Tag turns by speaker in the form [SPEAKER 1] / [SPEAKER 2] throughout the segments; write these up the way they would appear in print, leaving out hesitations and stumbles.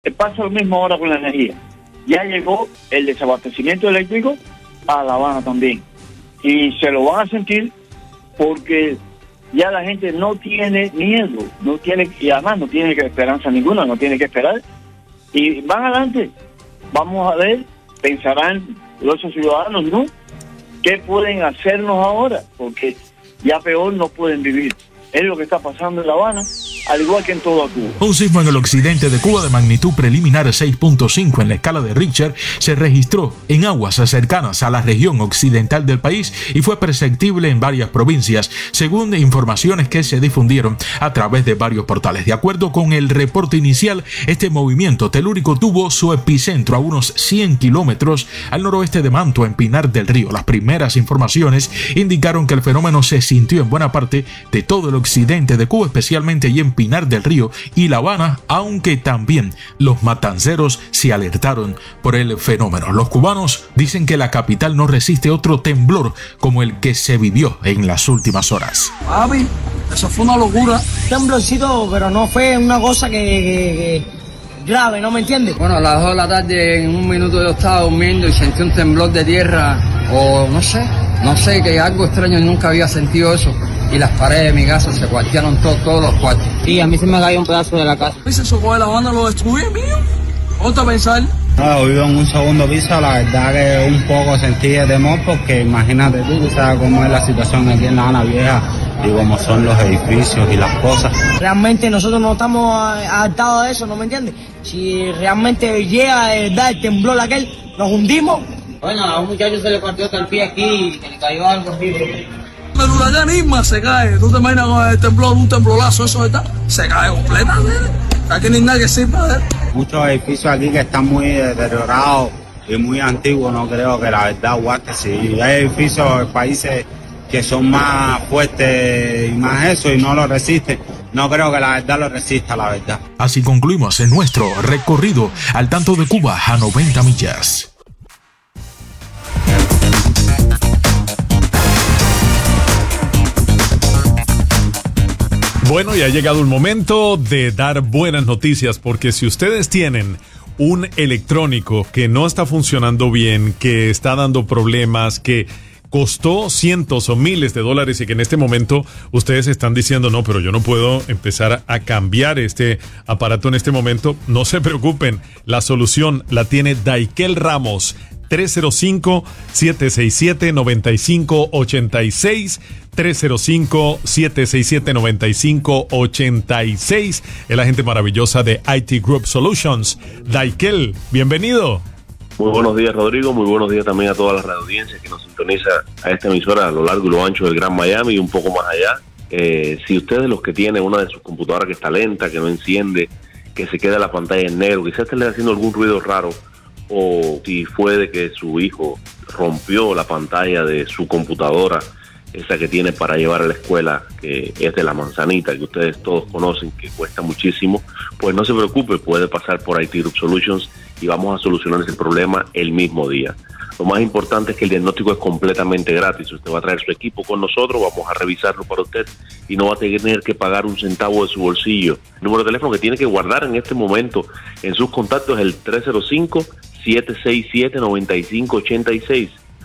[SPEAKER 1] Pasa lo mismo ahora con la energía. Ya llegó el desabastecimiento eléctrico a La Habana también. Y se lo van a sentir porque ya la gente no tiene miedo, no tiene, y además no tiene esperanza ninguna, no tiene que esperar. Y van adelante. Vamos a ver, pensarán los ciudadanos, ¿no? ¿Qué pueden hacernos ahora? Porque ya peor no pueden vivir. Es lo que está pasando en La Habana, al igual que en toda Cuba.
[SPEAKER 2] Un sismo en el occidente de Cuba de magnitud preliminar 6.5 en la escala de Richter se registró en aguas cercanas a la región occidental del país y fue perceptible en varias provincias, según informaciones que se difundieron a través de varios portales. De acuerdo con el reporte inicial, este movimiento telúrico tuvo su epicentro a unos 100 kilómetros al noroeste de Mantua, en Pinar del Río. Las primeras informaciones indicaron que el fenómeno se sintió en buena parte de todo el occidente de Cuba, especialmente allí en Pinar del Río y La Habana, aunque también los matanceros se alertaron por el fenómeno. Los cubanos dicen que la capital no resiste otro temblor como el que se vivió en las últimas horas.
[SPEAKER 3] Papi, eso fue una locura.
[SPEAKER 4] Temblorcito, pero no fue una cosa que grave, ¿no me entiendes?
[SPEAKER 5] Bueno, a las 2 de la tarde, en un minuto yo estaba durmiendo y sentí un temblor de tierra, o no sé, que algo extraño, nunca había sentido eso. Y las paredes de mi casa se cuartearon todos los cuartos.
[SPEAKER 4] Sí, a mí se me cayó un pedazo de la casa.
[SPEAKER 3] Y se socó de La Habana, lo destruí, mío. Ponte a pensar.
[SPEAKER 6] No, vivo en un segundo piso, la verdad que un poco sentí de temor porque imagínate tú sabes cómo es la situación aquí en La Habana Vieja y cómo son los edificios y las cosas.
[SPEAKER 4] Realmente nosotros no estamos adaptados a eso, ¿no me entiendes? Si realmente llega de verdad el temblor aquel, nos hundimos.
[SPEAKER 7] Bueno, a un muchacho se le partió hasta el pie aquí y le cayó algo así.
[SPEAKER 3] El huracán Irma se cae. ¿Tú te imaginas con el temblor, un temblolazo, eso está? Se cae completamente. Aquí no hay nada que sirva de él.
[SPEAKER 6] Muchos edificios aquí que están muy deteriorados y muy antiguos, no creo que la verdad aguante. Si hay edificios en países que son más fuertes y más eso y no lo resisten, no creo que la verdad lo resista, la verdad.
[SPEAKER 2] Así concluimos en nuestro recorrido al tanto de Cuba a 90 millas.
[SPEAKER 8] Bueno, y ha llegado el momento de dar buenas noticias, porque si ustedes tienen un electrónico que no está funcionando bien, que está dando problemas, que costó cientos o miles de dólares y que en este momento ustedes están diciendo, no, pero yo no puedo empezar a cambiar este aparato en este momento, no se preocupen, la solución la tiene Daikel Ramos. 305-767-9586, 305-767-9586, es la gente maravillosa de IT Group Solutions. Daikel, bienvenido.
[SPEAKER 9] Muy buenos días, Rodrigo, muy buenos días también a toda la radioaudiencia que nos sintoniza a esta emisora a lo largo y lo ancho del Gran Miami y un poco más allá. Si ustedes, los que tienen una de sus computadoras que está lenta, que no enciende, que se queda la pantalla en negro, quizás esté haciendo algún ruido raro, o si fue de que su hijo rompió la pantalla de su computadora, esa que tiene para llevar a la escuela, que es de la manzanita, que ustedes todos conocen, que cuesta muchísimo, pues no se preocupe, puede pasar por IT Group Solutions y vamos a solucionar ese problema el mismo día. Lo más importante es que el diagnóstico es completamente gratis. Usted va a traer su equipo con nosotros, vamos a revisarlo para usted y no va a tener que pagar un centavo de su bolsillo. El número de teléfono que tiene que guardar en este momento en sus contactos es el 305-767-9586.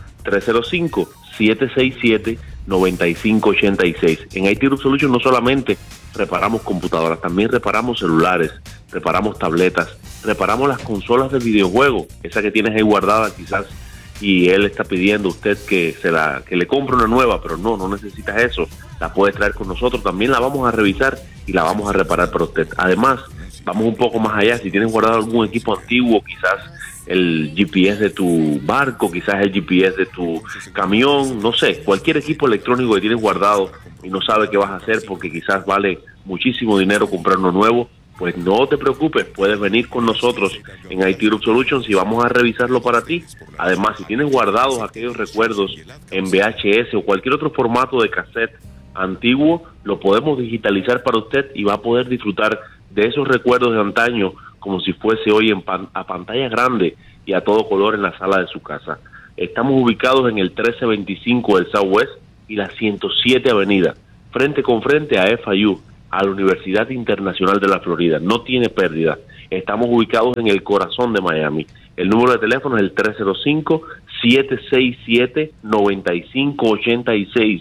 [SPEAKER 9] 305-767-9586. En IT Group Solutions no solamente reparamos computadoras, también reparamos celulares, reparamos tabletas, reparamos las consolas de videojuegos, esa que tienes ahí guardada quizás y él está pidiendo a usted que le compre una nueva, pero no necesitas eso, la puede traer con nosotros, también la vamos a revisar y la vamos a reparar para usted. Además, vamos un poco más allá, si tienes guardado algún equipo antiguo, quizás el GPS de tu barco, quizás el GPS de tu camión, no sé, cualquier equipo electrónico que tienes guardado y no sabes qué vas a hacer porque quizás vale muchísimo dinero comprar uno nuevo, pues no te preocupes, puedes venir con nosotros en IT Group Solutions y vamos a revisarlo para ti. Además, si tienes guardados aquellos recuerdos en VHS o cualquier otro formato de cassette antiguo, lo podemos digitalizar para usted y va a poder disfrutar de esos recuerdos de antaño como si fuese hoy a pantalla grande y a todo color en la sala de su casa. Estamos ubicados en el 1325 del Southwest y la 107 Avenida, frente con frente a FIU, a la Universidad Internacional de la Florida. No tiene pérdida. Estamos ubicados en el corazón de Miami. El número de teléfono es el 305-767-9586.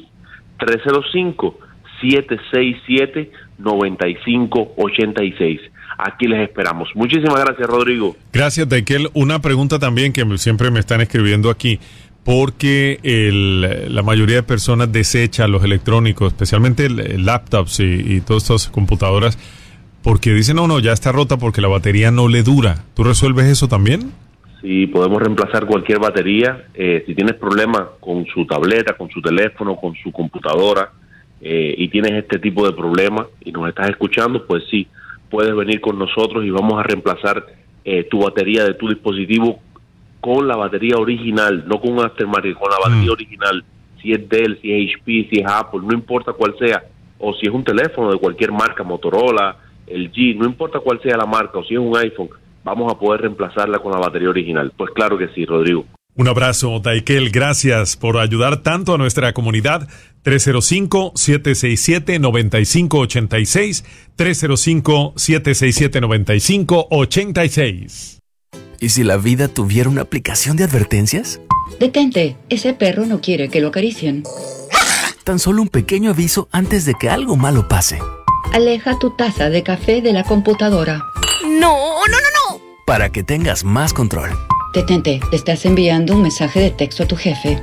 [SPEAKER 9] 305-767-9586. Aquí les esperamos. Muchísimas gracias, Rodrigo.
[SPEAKER 8] Gracias, Daikel. Una pregunta también que siempre me están escribiendo aquí, porque la mayoría de personas desecha los electrónicos, especialmente laptops y todas estas computadoras, porque dicen, no, ya está rota porque la batería no le dura. ¿Tú resuelves eso también?
[SPEAKER 9] Sí, podemos reemplazar cualquier batería. Si tienes problemas con su tableta, con su teléfono, con su computadora, y tienes este tipo de problemas y nos estás escuchando, pues sí, puedes venir con nosotros y vamos a reemplazar tu batería de tu dispositivo con la batería original, no con un aftermarket, con la batería original. Si es Dell, si es HP, si es Apple, no importa cuál sea, o si es un teléfono de cualquier marca, Motorola, LG, no importa cuál sea la marca, o si es un iPhone, vamos a poder reemplazarla con la batería original. Pues claro que sí, Rodrigo.
[SPEAKER 8] Un abrazo, Daikel. Gracias por ayudar tanto a nuestra comunidad. 305-767-9586. 305-767-9586.
[SPEAKER 10] ¿Y si la vida tuviera una aplicación de advertencias?
[SPEAKER 11] Detente, ese perro no quiere que lo acaricien.
[SPEAKER 10] Tan solo un pequeño aviso antes de que algo malo pase.
[SPEAKER 11] Aleja tu taza de café de la computadora.
[SPEAKER 10] ¡No! Para que tengas más control.
[SPEAKER 11] Detente, te estás enviando un mensaje de texto a tu jefe.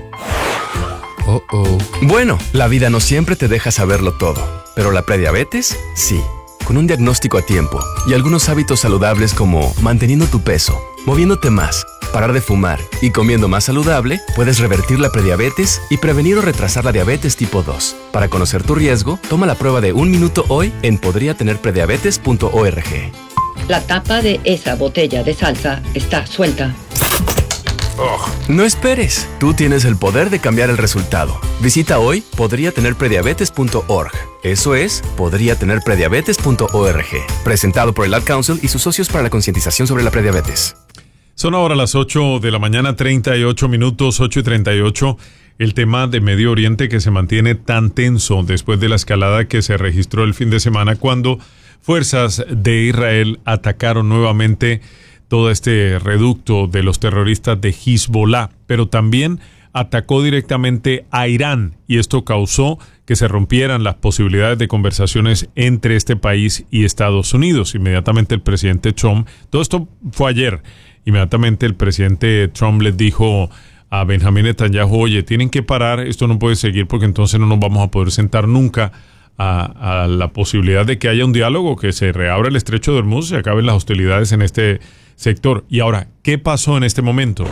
[SPEAKER 10] Bueno, la vida no siempre te deja saberlo todo, pero la prediabetes, sí. Con un diagnóstico a tiempo y algunos hábitos saludables como manteniendo tu peso, moviéndote más, parar de fumar y comiendo más saludable, puedes revertir la prediabetes y prevenir o retrasar la diabetes tipo 2. Para conocer tu riesgo, toma la prueba de 1 minuto hoy en podriatenerprediabetes.org.
[SPEAKER 11] La tapa de esa botella de salsa está suelta.
[SPEAKER 10] No esperes, tú tienes el poder de cambiar el resultado. Visita hoy podriatenerprediabetes.org. Eso es, podriatenerprediabetes.org. Presentado por el Ad Council y sus socios para la concientización sobre la prediabetes.
[SPEAKER 8] Son ahora las 8 de la mañana, 38 minutos, 8:38. El tema de Medio Oriente que se mantiene tan tenso después de la escalada que se registró el fin de semana cuando fuerzas de Israel atacaron nuevamente todo este reducto de los terroristas de Hezbollah, pero también atacó directamente a Irán y esto causó que se rompieran las posibilidades de conversaciones entre este país y Estados Unidos. Inmediatamente el presidente Trump, todo esto fue ayer, inmediatamente el presidente Trump les dijo a Benjamín Netanyahu, oye, tienen que parar, esto no puede seguir porque entonces no nos vamos a poder sentar nunca a la posibilidad de que haya un diálogo, que se reabra el estrecho de Hormuz y se acaben las hostilidades en este sector. Y ahora, ¿qué pasó en este momento?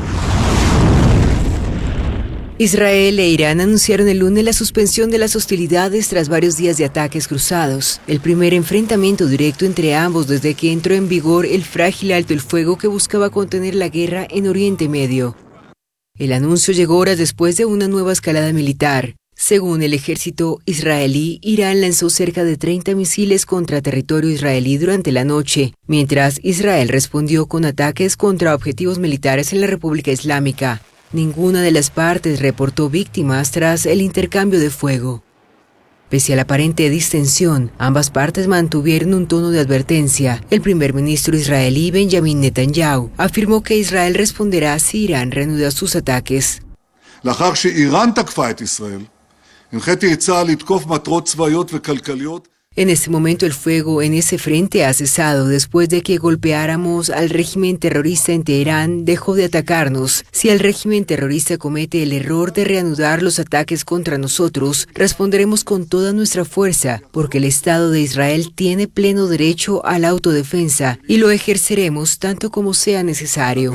[SPEAKER 12] Israel e Irán anunciaron el lunes la suspensión de las hostilidades tras varios días de ataques cruzados, el primer enfrentamiento directo entre ambos desde que entró en vigor el frágil alto el fuego que buscaba contener la guerra en Oriente Medio. El anuncio llegó horas después de una nueva escalada militar. Según el ejército israelí, Irán lanzó cerca de 30 misiles contra territorio israelí durante la noche, mientras Israel respondió con ataques contra objetivos militares en la República Islámica. Ninguna de las partes reportó víctimas tras el intercambio de fuego. Pese a la aparente distensión, ambas partes mantuvieron un tono de advertencia. El primer ministro israelí Benjamín Netanyahu afirmó que Israel responderá si Irán reanuda sus ataques. En este momento el fuego en ese frente ha cesado después de que golpeáramos al régimen terrorista en Teherán, dejó de atacarnos. Si el régimen terrorista comete el error de reanudar los ataques contra nosotros, responderemos con toda nuestra fuerza, porque el Estado de Israel tiene pleno derecho a la autodefensa y lo ejerceremos tanto como sea necesario.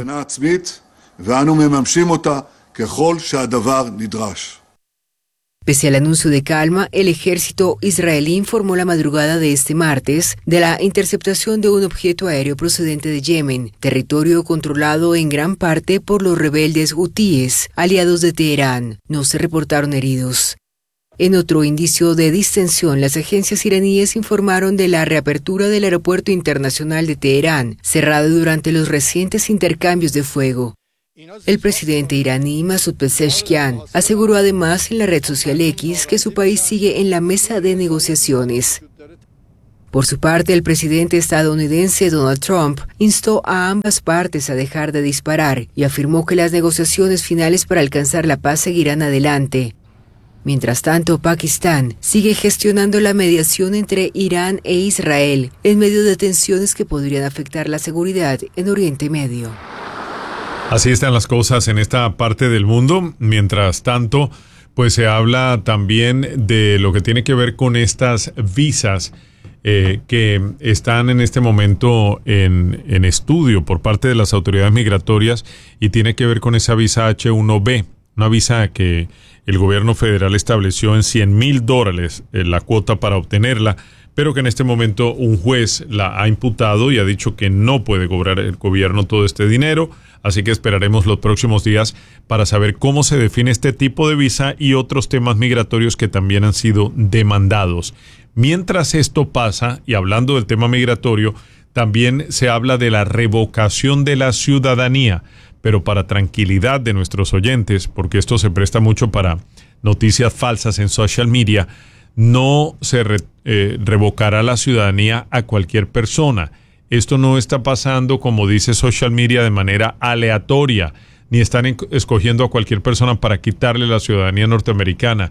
[SPEAKER 12] Pese al anuncio de calma, el ejército israelí informó la madrugada de este martes de la interceptación de un objeto aéreo procedente de Yemen, territorio controlado en gran parte por los rebeldes hutíes, aliados de Teherán. No se reportaron heridos. En otro indicio de distensión, las agencias iraníes informaron de la reapertura del aeropuerto internacional de Teherán, cerrado durante los recientes intercambios de fuego. El presidente iraní Masoud Pezeshkian aseguró además en la red social X que su país sigue en la mesa de negociaciones. Por su parte, el presidente estadounidense Donald Trump instó a ambas partes a dejar de disparar y afirmó que las negociaciones finales para alcanzar la paz seguirán adelante. Mientras tanto, Pakistán sigue gestionando la mediación entre Irán e Israel en medio de tensiones que podrían afectar la seguridad en Oriente Medio.
[SPEAKER 8] Así están las cosas en esta parte del mundo. Mientras tanto, pues se habla también de lo que tiene que ver con estas visas que están en este momento en estudio por parte de las autoridades migratorias, y tiene que ver con esa visa H1B, una visa que el gobierno federal estableció en $100,000 la cuota para obtenerla, pero que en este momento un juez la ha imputado y ha dicho que no puede cobrar el gobierno todo este dinero. Así que esperaremos los próximos días para saber cómo se define este tipo de visa y otros temas migratorios que también han sido demandados. Mientras esto pasa, y hablando del tema migratorio, también se habla de la revocación de la ciudadanía. Pero para tranquilidad de nuestros oyentes, porque esto se presta mucho para noticias falsas en social media, no se revocará la ciudadanía a cualquier persona. Esto no está pasando, como dice social media, de manera aleatoria, ni están escogiendo a cualquier persona para quitarle la ciudadanía norteamericana.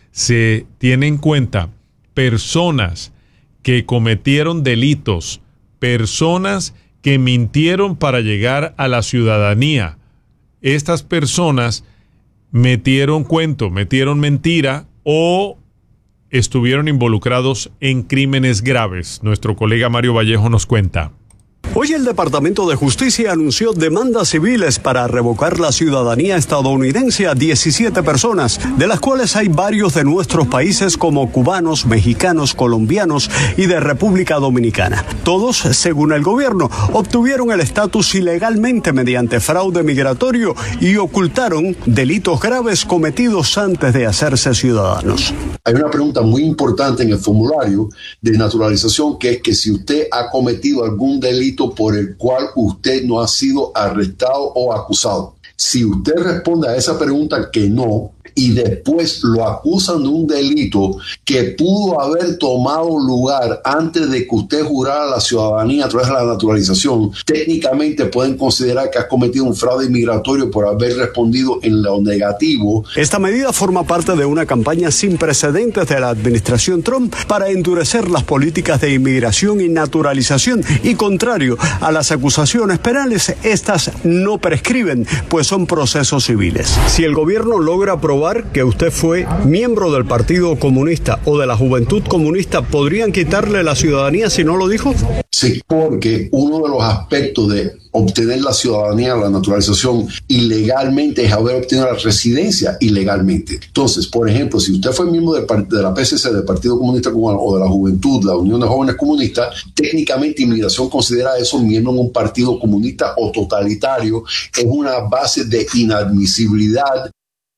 [SPEAKER 8] Se tiene en cuenta personas que cometieron delitos, personas que mintieron para llegar a la ciudadanía. Estas personas metieron cuento, metieron mentira o estuvieron involucrados en crímenes graves. Nuestro colega Mario Vallejo nos cuenta.
[SPEAKER 13] Hoy el Departamento de Justicia anunció demandas civiles para revocar la ciudadanía estadounidense a 17 personas, de las cuales hay varios de nuestros países como cubanos, mexicanos, colombianos y de República Dominicana. Todos, según el gobierno, obtuvieron el estatus ilegalmente mediante fraude migratorio y ocultaron delitos graves cometidos antes de hacerse ciudadanos.
[SPEAKER 14] Hay una pregunta muy importante en el formulario de naturalización, que es que si usted ha cometido algún delito por el cual usted no ha sido arrestado o acusado. Si usted responde a esa pregunta que no, y después lo acusan de un delito que pudo haber tomado lugar antes de que usted jurara la ciudadanía a través de la naturalización, técnicamente pueden considerar que ha cometido un fraude migratorio por haber respondido en lo negativo.
[SPEAKER 13] Esta medida forma parte de una campaña sin precedentes de la administración Trump para endurecer las políticas de inmigración y naturalización, y contrario a las acusaciones penales, estas no prescriben, pues son procesos civiles. Si el gobierno logra aprobar que usted fue miembro del Partido Comunista o de la Juventud Comunista, ¿podrían quitarle la ciudadanía si no lo dijo?
[SPEAKER 14] Sí, porque uno de los aspectos de obtener la ciudadanía, la naturalización ilegalmente, es haber obtenido la residencia ilegalmente. Entonces, por ejemplo, si usted fue miembro de la PCC, del Partido Comunista Cubano, o de la Juventud, la Unión de Jóvenes Comunistas, técnicamente inmigración considera eso miembro en un partido comunista o totalitario. Es una base de inadmisibilidad.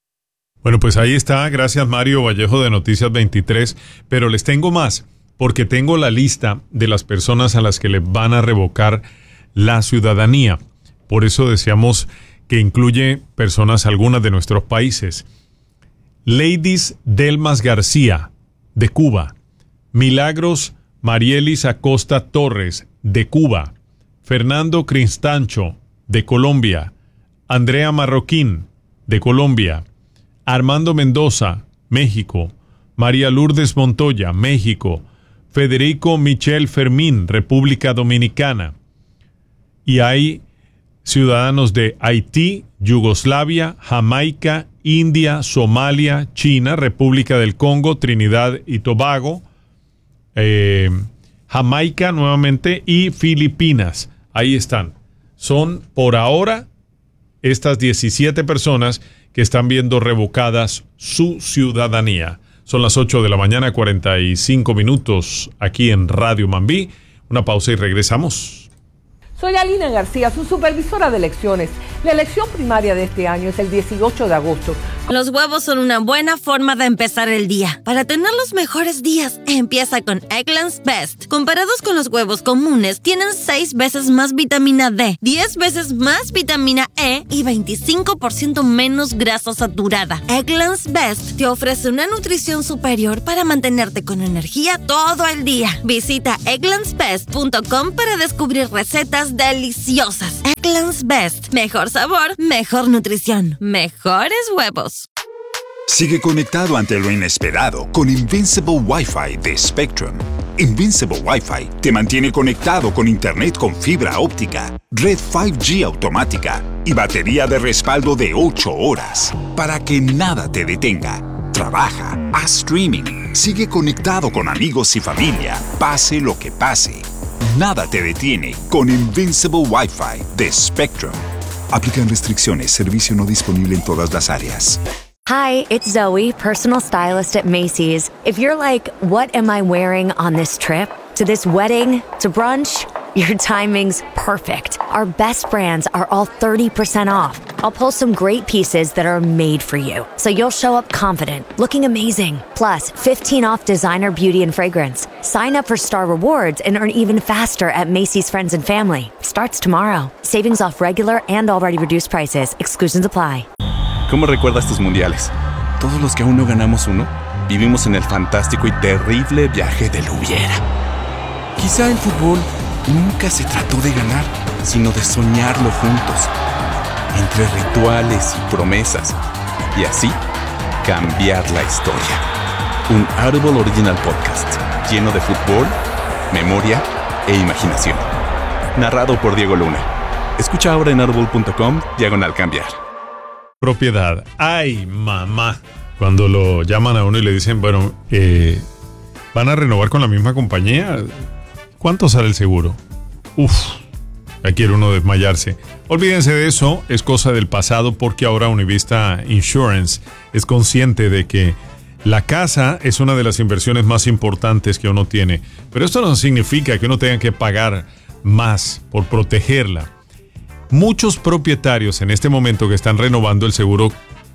[SPEAKER 8] Bueno, pues ahí está. Gracias, Mario Vallejo de Noticias 23. Pero les tengo más, porque tengo la lista de las personas a las que le van a revocar la ciudadanía. Por eso deseamos que incluye personas algunas de nuestros países. Leidis Delmas García, de Cuba. Milagros Marielis Acosta Torres, de Cuba. Fernando Cristancho, de Colombia. Andrea Marroquín, de Colombia. Armando Mendoza, México. María Lourdes Montoya, México. Federico Michel Fermín, República Dominicana. Y hay ciudadanos de Haití, Yugoslavia, Jamaica, India, Somalia, China, República del Congo, Trinidad y Tobago, Jamaica nuevamente y Filipinas. Ahí están. Son por ahora estas 17 personas que están viendo revocadas su ciudadanía. Son las 8 de la mañana, 45 minutos aquí en Radio Mambí. Una pausa y regresamos.
[SPEAKER 15] Soy Alina García, su supervisora de elecciones. La elección primaria de este año es el 18 de agosto.
[SPEAKER 16] Los huevos son una buena forma de empezar el día. Para tener los mejores días, empieza con Eggland's Best. Comparados con los huevos comunes, tienen 6 veces más vitamina D, 10 veces más vitamina E y 25% menos grasa saturada. Eggland's Best te ofrece una nutrición superior para mantenerte con energía todo el día. Visita egglandsbest.com para descubrir recetas deliciosas. Eggland's Best. Mejor sabor, mejor nutrición, mejores huevos.
[SPEAKER 17] Sigue conectado ante lo inesperado con Invincible Wi-Fi de Spectrum. Invincible Wi-Fi te mantiene conectado con internet con fibra óptica, red 5G automática y batería de respaldo de 8 horas para que nada te detenga. Trabaja, haz streaming, sigue conectado con amigos y familia, pase lo que pase. Nada te detiene con Invincible Wi-Fi de Spectrum. Aplican restricciones, servicio no disponible en todas las áreas.
[SPEAKER 18] Hi, it's Zoe, personal stylist at Macy's. If you're like, what am I wearing on this trip? To this wedding? To brunch? Your timing's perfect. Our best brands are all 30% off. I'll pull some great pieces that are made for you, so you'll show up confident, looking amazing. Plus, 15 off designer beauty and fragrance. Sign up for Star Rewards and earn even faster at Macy's Friends and Family. Starts tomorrow. Savings off regular and already reduced prices. Exclusions apply.
[SPEAKER 19] ¿Cómo recuerdas tus mundiales? Todos los que aún no ganamos uno, vivimos en el fantástico y terrible viaje del hubiera. Quizá el fútbol nunca se trató de ganar, sino de soñarlo juntos, entre rituales y promesas, y así cambiar la historia. Un Audible Original Podcast, lleno de fútbol, memoria e imaginación. Narrado por Diego Luna. Escucha ahora en audible.com/cambiar.
[SPEAKER 8] Propiedad. Ay, mamá. Cuando lo llaman a uno y le dicen, bueno, ¿van a renovar con la misma compañía? ¿Cuánto sale el seguro? Uf, ya quiere uno desmayarse. Olvídense de eso, es cosa del pasado porque ahora Univista Insurance es consciente de que la casa es una de las inversiones más importantes que uno tiene. Pero esto no significa que uno tenga que pagar más por protegerla. Muchos propietarios en este momento que están renovando el seguro,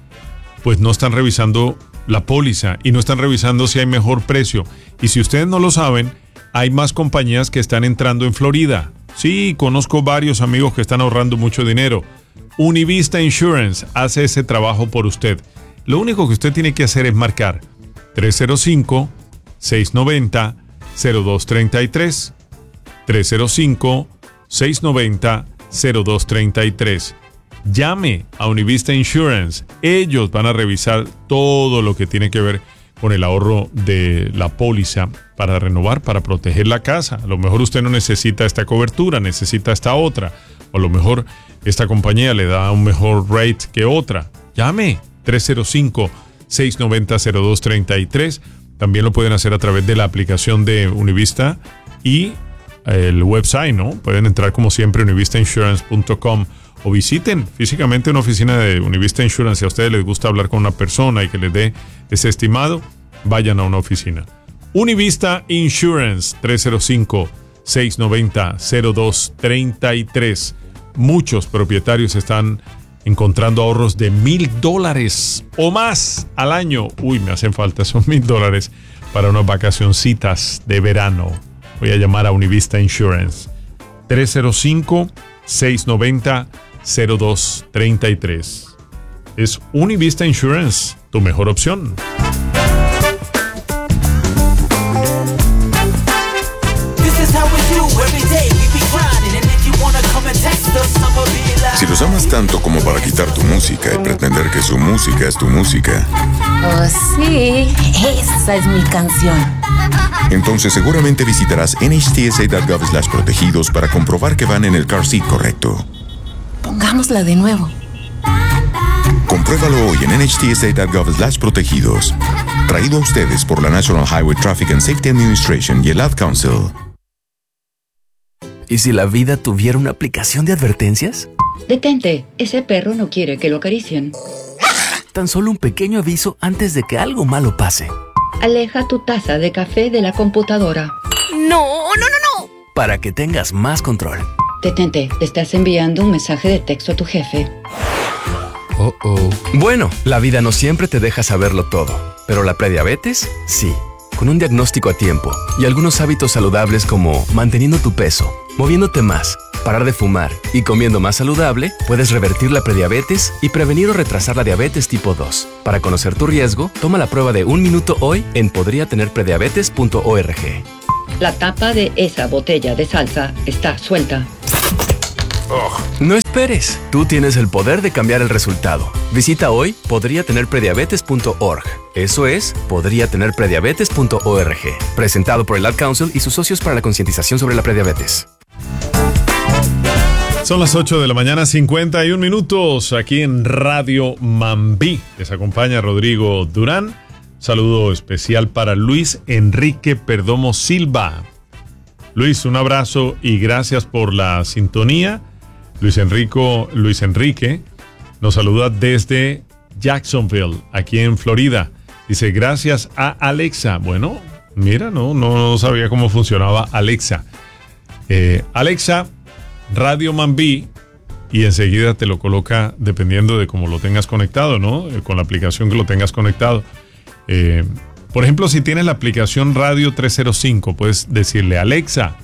[SPEAKER 8] pues no están revisando la póliza y no están revisando si hay mejor precio. Y si ustedes no lo saben, hay más compañías que están entrando en Florida. Sí, conozco varios amigos que están ahorrando mucho dinero. Univista Insurance hace ese trabajo por usted. Lo único que usted tiene que hacer es marcar 305-690-0233. 305-690-0233. Llame a Univista Insurance. Ellos van a revisar todo lo que tiene que ver con el ahorro de la póliza para renovar, para proteger la casa. A lo mejor usted no necesita esta cobertura, necesita esta otra. O a lo mejor esta compañía le da un mejor rate que otra. Llame 305-690-0233. También lo pueden hacer a través de la aplicación de Univista y el website, ¿no? Pueden entrar como siempre a univistainsurance.com o visiten físicamente una oficina de Univista Insurance. Si a ustedes les gusta hablar con una persona y que les dé ese estimado, vayan a una oficina. Univista Insurance, 305-690-0233. Muchos propietarios están encontrando ahorros de $1,000 o más al año. Uy, me hacen falta esos $1,000 para unas vacacioncitas de verano. Voy a llamar a Univista Insurance. 305-690-0233. Es Univista Insurance, tu mejor opción.
[SPEAKER 20] Si los amas tanto como para quitar tu música y pretender que su música es tu música.
[SPEAKER 21] Oh, sí, esa es mi canción.
[SPEAKER 20] Entonces seguramente visitarás nhtsa.gov/protegidos para comprobar que van en el car seat correcto.
[SPEAKER 21] Pongámosla de nuevo.
[SPEAKER 20] Compruébalo hoy en nhtsa.gov/protegidos. Traído a ustedes por la National Highway Traffic and Safety Administration y el Ad Council.
[SPEAKER 10] ¿Y si la vida tuviera una aplicación de advertencias?
[SPEAKER 11] Detente, ese perro no quiere que lo acaricien.
[SPEAKER 10] Tan solo un pequeño aviso antes de que algo malo pase.
[SPEAKER 11] Aleja tu taza de café de la computadora.
[SPEAKER 21] ¡No!
[SPEAKER 10] Para que tengas más control.
[SPEAKER 11] Detente, le estás enviando un mensaje de texto a tu jefe.
[SPEAKER 10] Bueno, la vida no siempre te deja saberlo todo, pero la prediabetes, sí. Con un diagnóstico a tiempo y algunos hábitos saludables como manteniendo tu peso, moviéndote más, parar de fumar y comiendo más saludable, puedes revertir la prediabetes y prevenir o retrasar la diabetes tipo 2. Para conocer tu riesgo, toma la prueba de 1 minuto hoy en podriatenerprediabetes.org.
[SPEAKER 11] La tapa de esa botella de salsa está suelta.
[SPEAKER 10] No esperes, tú tienes el poder de cambiar el resultado. Visita hoy podriatenerprediabetes.org. Eso es, podriatenerprediabetes.org. Presentado por el Ad Council y sus socios para la concientización sobre la prediabetes.
[SPEAKER 8] Son las 8 de la mañana, 51 minutos, aquí en Radio Mambí. Les acompaña Rodrigo Durán. Saludo especial para Luis Enrique Perdomo Silva. Luis, un abrazo y gracias por la sintonía. Luis Enrique nos saluda desde Jacksonville, aquí en Florida. Dice, gracias a Alexa. Bueno, mira, no sabía cómo funcionaba Alexa. Alexa, Radio Mambí, y enseguida te lo coloca dependiendo de cómo lo tengas conectado, ¿no? Con la aplicación que lo tengas conectado. Por ejemplo, si tienes la aplicación Radio 305, puedes decirle, Alexa,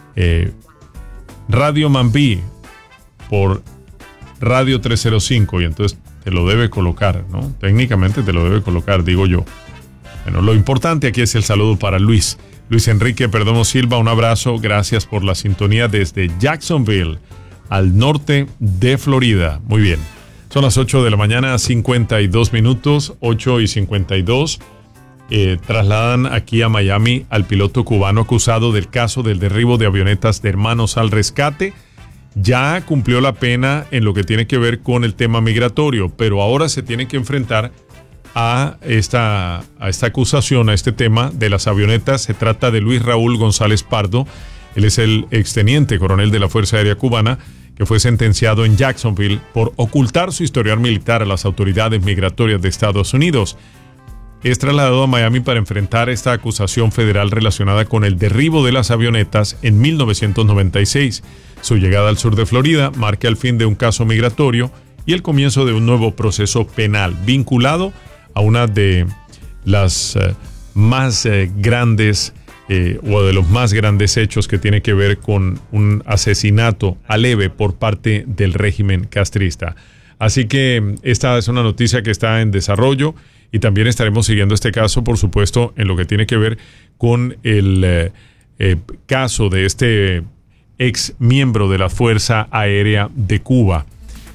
[SPEAKER 8] Radio Mambí por Radio 305, y entonces te lo debe colocar, ¿no? Técnicamente te lo debe colocar, digo yo. Bueno, lo importante aquí es el saludo para Luis Enrique Perdomo Silva, un abrazo, gracias por la sintonía desde Jacksonville, al norte de Florida. Muy bien, son las 8 de la mañana, 52 minutos, 8:52. Trasladan aquí a Miami al piloto cubano acusado del caso del derribo de avionetas de Hermanos al Rescate. Ya cumplió la pena en lo que tiene que ver con el tema migratorio, pero ahora se tiene que enfrentar a esta acusación, a este tema de las avionetas. Se trata de Luis Raúl González Pardo. Él es el exteniente coronel de la Fuerza Aérea Cubana que fue sentenciado en Jacksonville por ocultar su historial militar a las autoridades migratorias de Estados Unidos. Es trasladado a Miami para enfrentar esta acusación federal relacionada con el derribo de las avionetas en 1996. Su llegada al sur de Florida marca el fin de un caso migratorio y el comienzo de un nuevo proceso penal vinculado a una de las más grandes o de los más grandes hechos que tiene que ver con un asesinato aleve por parte del régimen castrista. Así que esta es una noticia que está en desarrollo y también estaremos siguiendo este caso, por supuesto, en lo que tiene que ver con el caso de este ex miembro de la Fuerza Aérea de Cuba.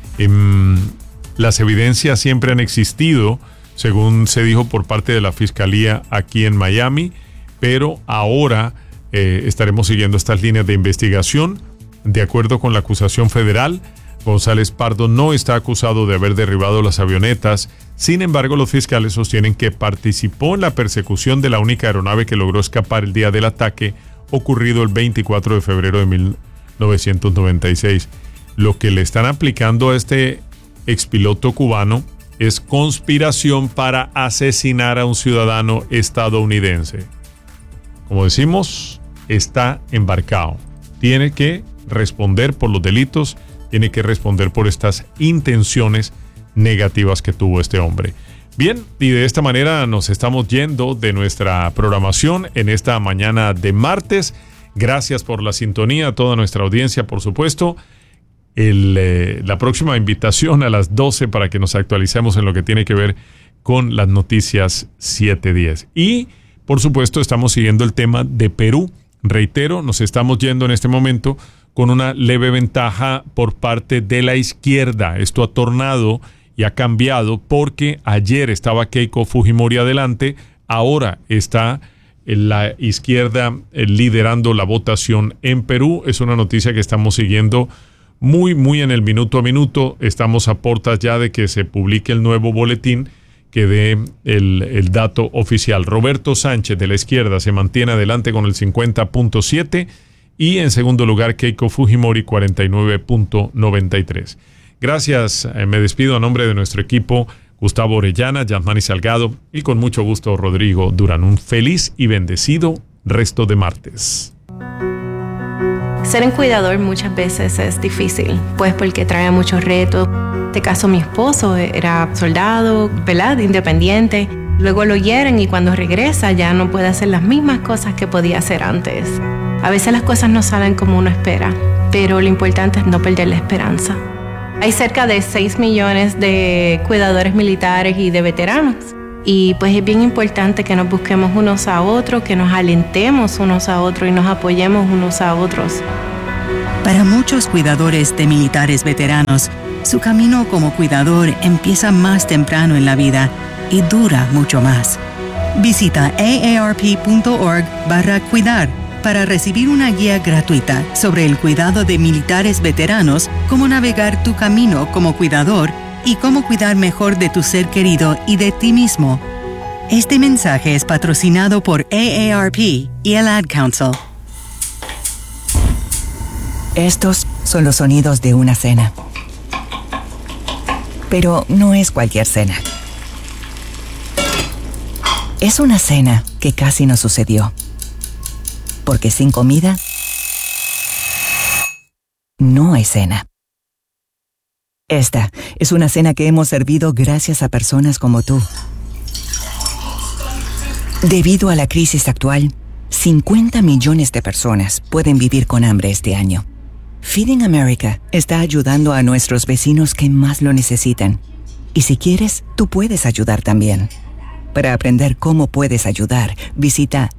[SPEAKER 8] Las evidencias siempre han existido, según se dijo por parte de la Fiscalía aquí en Miami, pero ahora estaremos siguiendo estas líneas de investigación. De acuerdo con la acusación federal, González Pardo no está acusado de haber derribado las avionetas. Sin embargo, los fiscales sostienen que participó en la persecución de la única aeronave que logró escapar el día del ataque ocurrido el 24 de febrero de 1996. Lo que le están aplicando a este expiloto cubano es conspiración para asesinar a un ciudadano estadounidense. Como decimos, está embarcado. Tiene que responder por los delitos, tiene que responder por estas intenciones negativas que tuvo este hombre. Bien, y de esta manera nos estamos yendo de nuestra programación en esta mañana de martes. Gracias por la sintonía a toda nuestra audiencia, por supuesto. La próxima invitación a las 12 para que nos actualicemos en lo que tiene que ver con las noticias 7:10. Y, por supuesto, estamos siguiendo el tema de Perú. Reitero, nos estamos yendo en este momento con una leve ventaja por parte de la izquierda. Esto ha tornado y ha cambiado porque ayer estaba Keiko Fujimori adelante, ahora está la izquierda liderando la votación en Perú. Es una noticia que estamos siguiendo muy en el minuto a minuto. Estamos a puertas ya de que se publique el nuevo boletín que dé el dato oficial. Roberto Sánchez de la izquierda se mantiene adelante con el 50.7 y en segundo lugar Keiko Fujimori 49.93. Gracias, me despido a nombre de nuestro equipo, Gustavo Orellana, Yasmani Salgado y con mucho gusto Rodrigo Durán. Un feliz y bendecido resto de martes.
[SPEAKER 1] Ser un cuidador muchas veces es difícil, pues porque trae muchos retos. En este caso, mi esposo era soldado, ¿verdad? Independiente. Luego lo hieren y cuando regresa ya no puede hacer las mismas cosas que podía hacer antes. A veces las cosas no salen como uno espera, pero lo importante es no perder la esperanza. Hay cerca de 6 millones de cuidadores militares y de veteranos. Y pues es bien importante que nos busquemos unos a otros, que nos alentemos unos a otros y nos apoyemos unos a otros.
[SPEAKER 22] Para muchos cuidadores de militares veteranos, su camino como cuidador empieza más temprano en la vida y dura mucho más. Visita aarp.org/cuidar para recibir una guía gratuita sobre el cuidado de militares veteranos, cómo navegar tu camino como cuidador y cómo cuidar mejor de tu ser querido y de ti mismo. Este mensaje es patrocinado por AARP y el Ad Council.
[SPEAKER 23] Estos son los sonidos de una cena. Pero no es cualquier cena. Es una cena que casi no sucedió. Porque sin comida, no hay cena. Esta es una cena que hemos servido gracias a personas como tú. Debido a la crisis actual, 50 millones de personas pueden vivir con hambre este año. Feeding America está ayudando a nuestros vecinos que más lo necesitan. Y si quieres, tú puedes ayudar también. Para aprender cómo puedes ayudar, visita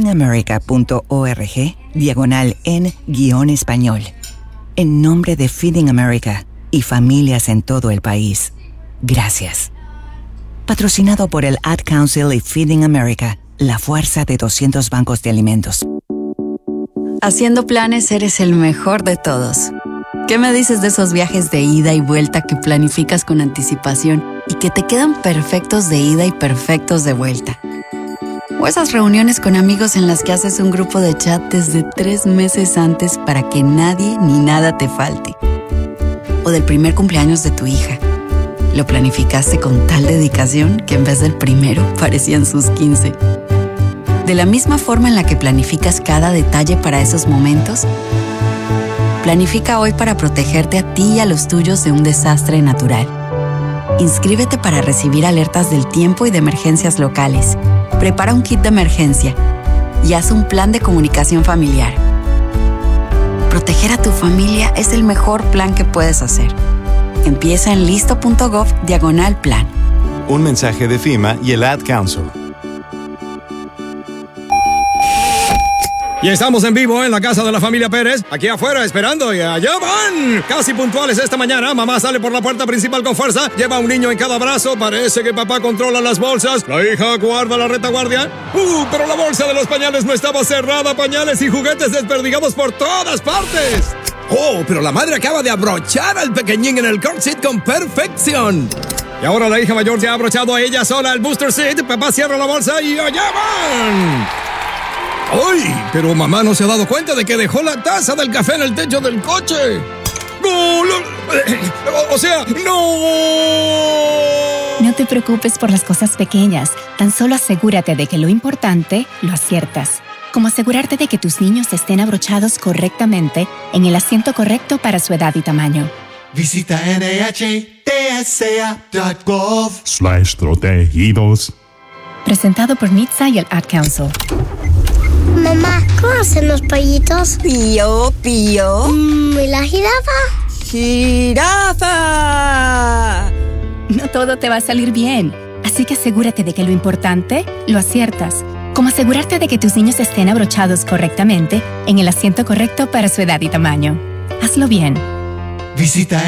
[SPEAKER 23] feedingamerica.org/en-español. En nombre de Feeding America y familias en todo el país, gracias. Patrocinado por el Ad Council y Feeding America, la fuerza de 200 bancos de alimentos.
[SPEAKER 24] Haciendo planes eres el mejor de todos. ¿Qué me dices de esos viajes de ida y vuelta que planificas con anticipación y que te quedan perfectos de ida y perfectos de vuelta? O esas reuniones con amigos en las que haces un grupo de chat desde 3 meses antes para que nadie ni nada te falte. O del primer cumpleaños de tu hija. Lo planificaste con tal dedicación que en vez del primero parecían sus 15. De la misma forma en la que planificas cada detalle para esos momentos, planifica hoy para protegerte a ti y a los tuyos de un desastre natural. Inscríbete para recibir alertas del tiempo y de emergencias locales. Prepara un kit de emergencia y haz un plan de comunicación familiar. Proteger a tu familia es el mejor plan que puedes hacer. Empieza en listo.gov/plan.
[SPEAKER 25] Un mensaje de FEMA y el Ad Council.
[SPEAKER 26] Y estamos en vivo en la casa de la familia Pérez, aquí afuera esperando, y allá van. Casi puntuales esta mañana, mamá sale por la puerta principal con fuerza, lleva a un niño en cada brazo, parece que papá controla las bolsas, la hija guarda la retaguardia. Pero la bolsa de los pañales no estaba cerrada, pañales y juguetes desperdigados por todas partes. Oh, pero la madre acaba de abrochar al pequeñín en el car seat con perfección. Y ahora la hija mayor ya ha abrochado a ella sola el booster seat, papá cierra la bolsa y allá van. ¡Ay! Pero mamá no se ha dado cuenta de que dejó la taza del café en el techo del coche. ¡No! O sea, ¡no!
[SPEAKER 27] No te preocupes por las cosas pequeñas. Tan solo asegúrate de que lo importante lo aciertas. Como asegurarte de que tus niños estén abrochados correctamente en el asiento correcto para su edad y tamaño.
[SPEAKER 28] Visita NHTSA.gov/protegidos.
[SPEAKER 27] Presentado por NHTSA y el Ad Council.
[SPEAKER 29] Mamá, ¿cómo hacen los pollitos?
[SPEAKER 24] Pío, pío.
[SPEAKER 29] ¿Y la jirafa?
[SPEAKER 24] ¡Jirafa!
[SPEAKER 27] No todo te va a salir bien, así que asegúrate de que lo importante lo aciertas. Como asegurarte de que tus niños estén abrochados correctamente en el asiento correcto para su edad y tamaño. Hazlo bien.
[SPEAKER 28] Visita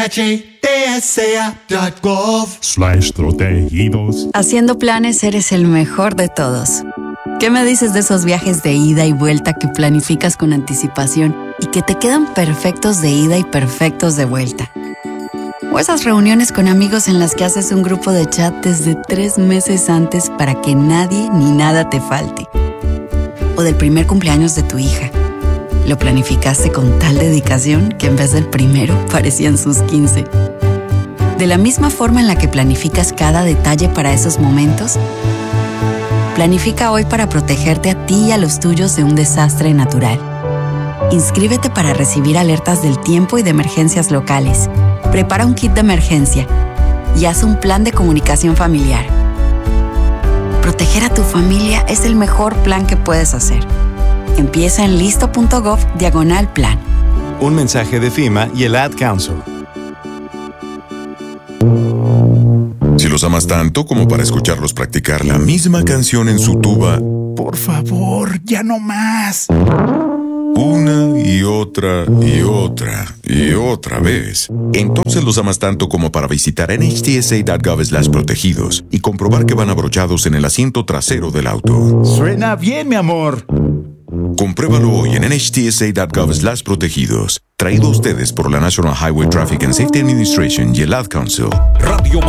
[SPEAKER 28] NHTSA.gov/protegidos.
[SPEAKER 24] Haciendo planes eres el mejor de todos. ¿Qué me dices de esos viajes de ida y vuelta que planificas con anticipación y que te quedan perfectos de ida y perfectos de vuelta? O esas reuniones con amigos en las que haces un grupo de chat desde 3 meses antes para que nadie ni nada te falte. O del primer cumpleaños de tu hija. Lo planificaste con tal dedicación que en vez del primero parecían sus 15. De la misma forma en la que planificas cada detalle para esos momentos, planifica hoy para protegerte a ti y a los tuyos de un desastre natural. Inscríbete para recibir alertas del tiempo y de emergencias locales. Prepara un kit de emergencia y haz un plan de comunicación familiar. Proteger a tu familia es el mejor plan que puedes hacer. Empieza en listo.gov/plan.
[SPEAKER 25] Un mensaje de FEMA y el Ad Council.
[SPEAKER 20] Si los amas tanto como para escucharlos practicar la misma canción en su tuba,
[SPEAKER 28] Por favor, ya no más.
[SPEAKER 20] una y otra y otra y otra vez, entonces los amas tanto como para visitar nhtsa.gov/protegidos y comprobar que van abrochados en el asiento trasero del auto.
[SPEAKER 28] Suena bien, mi amor.
[SPEAKER 20] Compruébalo hoy en nhtsa.gov/protegidos. Traído a ustedes por la National Highway Traffic and Safety Administration y el Ad Council.
[SPEAKER 2] Radio